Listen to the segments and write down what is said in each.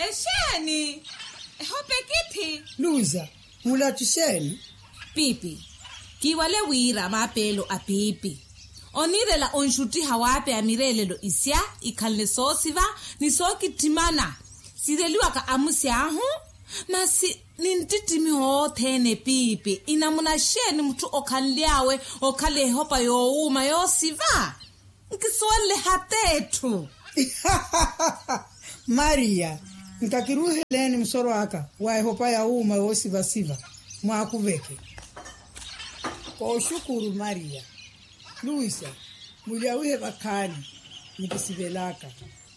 Esheni, hope kithi. Luza, mulatisheni. Pipi, kiwale wira mapelo a pipi. Onirela onshuti hawape amirelelo isya, ikalne sosiva, ni soki timana. Sireliwa ka amusi ahu, masi nintitimi hothene pipi. Inamuna sheni mtu okanliawe, okale hopa yo uma yo siva. Nkiswale hatetu. Maria, nkakiruheleni msoro waka, wae hopa ya uma yo siva. Mwakuveke. Kwa ushukuru Maria. Luisa, muliawihe bakani, nikisibelaka.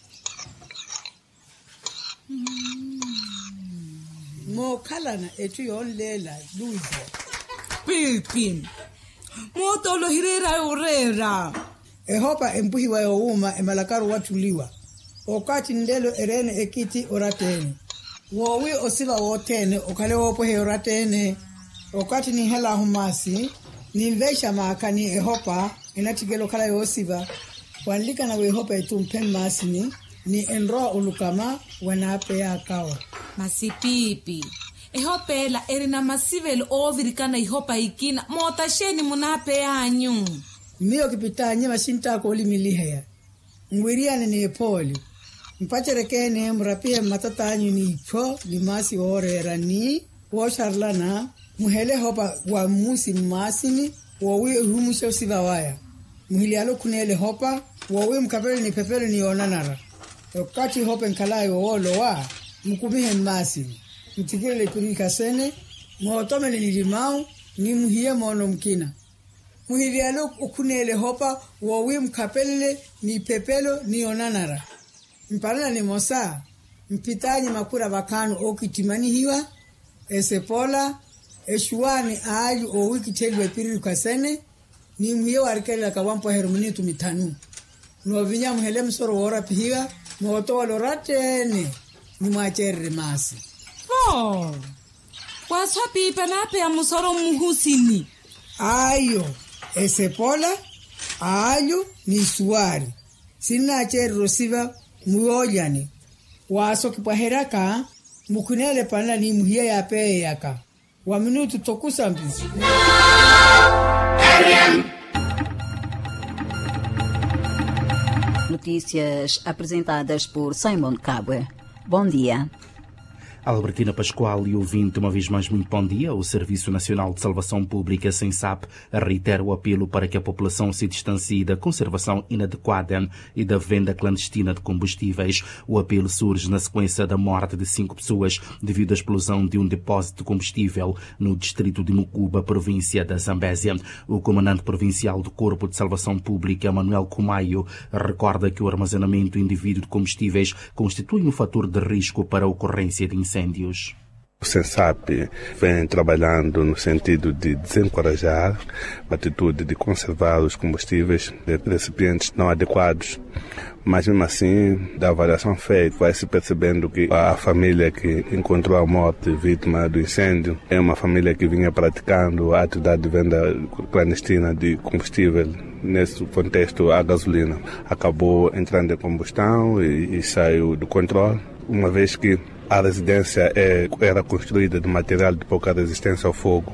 Mokalana etu yonlela, Luisa. Pipi, motolo hirera urera. Ehopa empuhi wa youma emalakaru watuliwa. Okati ndelo erene ekiti oratene. Wowi osiva wotene, okale wopohe oratene. Okati ni hela humasi, ni mvesha maakani ehopa, inatigelo kala yosiva. Wanlika na wehopa etumpen masini, ni enroa ulukama wanape ya kawa. Masipipi. Ehopela erina masivelo ovirikana ihopa ikina, motasheni munape ya anyu. Miyo kipita nyema shinta koli milihaya. Mwiriane ni epoli. Mpacherekene mrapie matata anyu ni ipo, limasi orera ni, washarlana, muhele hopa wa musi masini, wawi humusha usiva waya. Muhilialo kunele hopa, wawi mkapele ni pepele ni onanara. Wakati hopa nkalayo wolo wa, mkumihe masini. Mtikile kurika sene, muhotomele ni limau, ni muhiye mono mkina. Muhilialo ukunele hopa, wawi mkapele ni pepelo ni onanara. Mpalana ni mosa, mpitani makura bakanu okitimani hiwa, esepola, eshuani aaju o wiki telwe piri kasene ni mhiyo arkela kawampo hermuni tumitanu no vinya mhele msoro wora pihiga no to loratene ni mwacherre masi kwa sapi panape ya musoro muhusini ayo esepola aaju ni suari sina cherro siva muojani waso kipaheraka mukunele pana ni mhiya ya pe yaka wa minuto tokusa mbisi. Notícias apresentadas por Simon Cabwe. Bom dia. Albertina Pascoal e ouvinte, uma vez mais muito bom dia. O Serviço Nacional de Salvação Pública, SENSAP, reitera o apelo para que a população se distancie da conservação inadequada e da venda clandestina de combustíveis. O apelo surge na sequência da morte de 5 pessoas devido à explosão de um depósito de combustível no distrito de Mucuba, província da Zambésia. O comandante provincial do Corpo de Salvação Pública, Manuel Kumayo, recorda que o armazenamento indevido de combustíveis constitui um fator de risco para a ocorrência de incêndios. O SENSAP vem trabalhando no sentido de desencorajar a atitude de conservar os combustíveis de recipientes não adequados. Mas mesmo assim, da avaliação feita, vai se percebendo que a família que encontrou a morte vítima do incêndio é uma família que vinha praticando a atividade de venda clandestina de combustível. Nesse contexto, a gasolina acabou entrando em combustão e saiu do controle, uma vez que a residência era construída de material de pouca resistência ao fogo.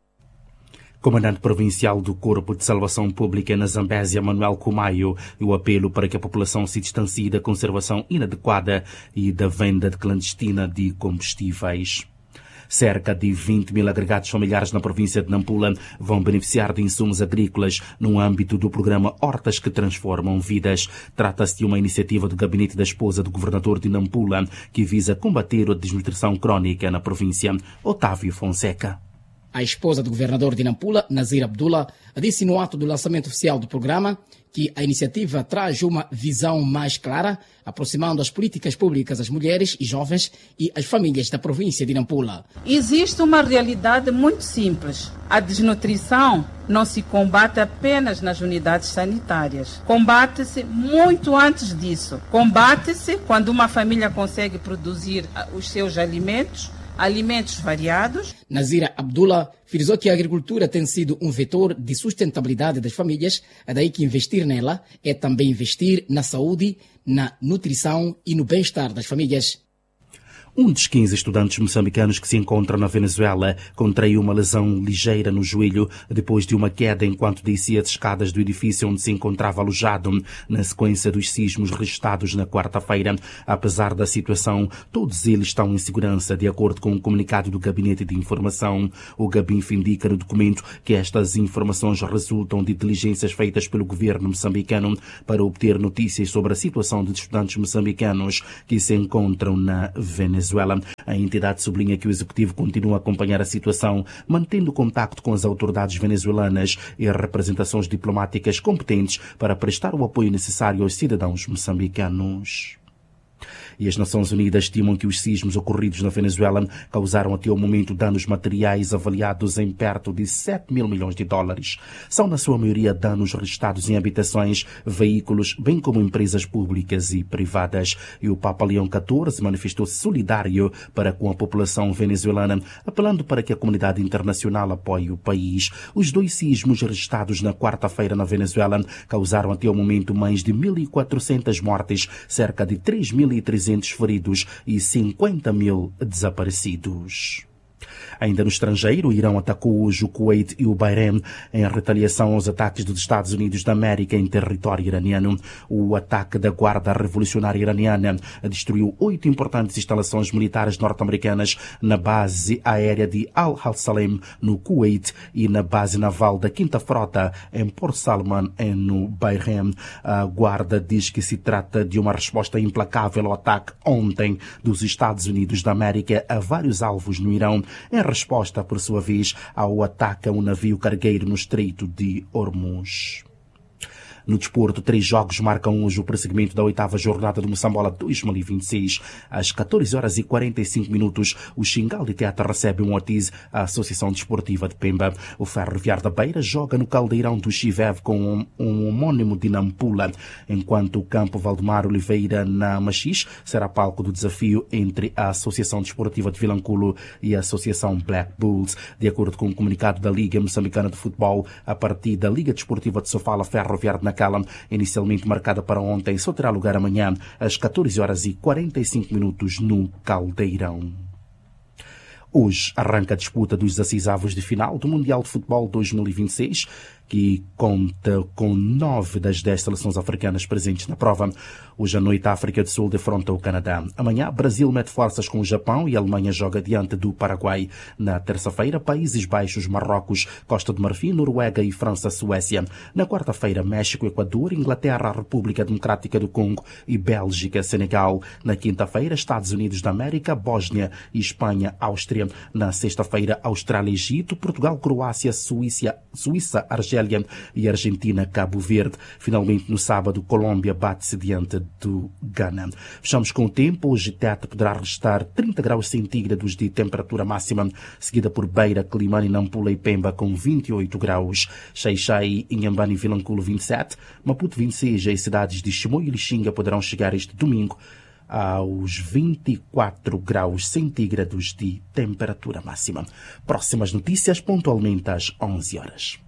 Comandante provincial do Corpo de Salvação Pública na Zambésia, Manuel Kumayo, e o apelo para que a população se distancie da conservação inadequada e da venda clandestina de combustíveis. Cerca de 20 mil agregados familiares na província de Nampula vão beneficiar de insumos agrícolas no âmbito do programa Hortas que Transformam Vidas. Trata-se de uma iniciativa do gabinete da esposa do governador de Nampula que visa combater a desnutrição crónica na província. Otávio Fonseca. A esposa do governador de Nampula, Nazir Abdullah, disse no ato do lançamento oficial do programa que a iniciativa traz uma visão mais clara, aproximando as políticas públicas às mulheres e jovens e às famílias da província de Nampula. Existe uma realidade muito simples. A desnutrição não se combate apenas nas unidades sanitárias. Combate-se muito antes disso. Combate-se quando uma família consegue produzir os seus alimentos variados. Nazira Abdullah frisou que a agricultura tem sido um vetor de sustentabilidade das famílias, é daí que investir nela é também investir na saúde, na nutrição e no bem-estar das famílias. Um dos 15 estudantes moçambicanos que se encontram na Venezuela contraiu uma lesão ligeira no joelho depois de uma queda enquanto descia as escadas do edifício onde se encontrava alojado na sequência dos sismos registrados na quarta-feira. Apesar da situação, todos eles estão em segurança, de acordo com um comunicado do Gabinete de Informação. O Gabinf indica no documento que estas informações resultam de diligências feitas pelo governo moçambicano para obter notícias sobre a situação de estudantes moçambicanos que se encontram na Venezuela. A entidade sublinha que o executivo continua a acompanhar a situação, mantendo contacto com as autoridades venezuelanas e representações diplomáticas competentes para prestar o apoio necessário aos cidadãos moçambicanos. E as Nações Unidas estimam que os sismos ocorridos na Venezuela causaram até o momento danos materiais avaliados em perto de 7 mil milhões de dólares. São, na sua maioria, danos registrados em habitações, veículos, bem como empresas públicas e privadas. E o Papa Leão XIV manifestou-se solidário para com a população venezuelana, apelando para que a comunidade internacional apoie o país. Os 2 sismos registrados na quarta-feira na Venezuela causaram até o momento mais de 1.400 mortes, cerca de 3.300 feridos e 50 mil desaparecidos. Ainda no estrangeiro, o Irão atacou hoje o Kuwait e o Bahrein em retaliação aos ataques dos Estados Unidos da América em território iraniano. O ataque da Guarda Revolucionária Iraniana destruiu 8 importantes instalações militares norte-americanas na base aérea de Al-Salem, no Kuwait, e na base naval da Quinta Frota, em Port Salman, no Bahrein. A Guarda diz que se trata de uma resposta implacável ao ataque ontem dos Estados Unidos da América a vários alvos no Irão, em resposta, por sua vez, ao ataque a um navio cargueiro no Estreito de Hormuz. No desporto, 3 jogos marcam hoje o prosseguimento da 8ª jornada do Moçambola 2026. Às 14h45, o Xingal de Teatro recebe um Ortiz, a Associação Desportiva de Pemba. O Ferroviário da Beira joga no Caldeirão do Chivev com um homónimo de Nampula, enquanto o Campo Valdemar Oliveira, na Machis, será palco do desafio entre a Associação Desportiva de Vilanculo e a Associação Black Bulls. De acordo com o comunicado da Liga Moçambicana de Futebol, a partida da Liga Desportiva de Sofala Ferroviário de Nacala, inicialmente marcada para ontem, só terá lugar amanhã às 14h45 no Caldeirão. Hoje arranca a disputa dos 16avos de final do Mundial de Futebol 2026, que conta com 9 das 10 seleções africanas presentes na prova. Hoje à noite, a África do Sul defronta o Canadá. Amanhã, Brasil mete forças com o Japão e a Alemanha joga diante do Paraguai. Na terça-feira, Países Baixos, Marrocos, Costa do Marfim, Noruega e França, Suécia. Na quarta-feira, México, Equador, Inglaterra, República Democrática do Congo e Bélgica, Senegal. Na quinta-feira, Estados Unidos da América, Bósnia e Espanha, Áustria. Na sexta-feira, Austrália, Egito, Portugal, Croácia, Suíça, Argélia e Argentina, Cabo Verde. Finalmente, no sábado, Colômbia bate-se diante do Ghana. Fechamos com o tempo. Hoje, Tete poderá registrar 30 graus centígrados de temperatura máxima, seguida por Beira, Climane, Nampula e Pemba com 28 graus. Xai-Xai, Inhambane e Vilanculo 27, Maputo 26 e as cidades de Chimoio e Lixinga poderão chegar este domingo aos 24 graus centígrados de temperatura máxima. Próximas notícias pontualmente às 11 horas.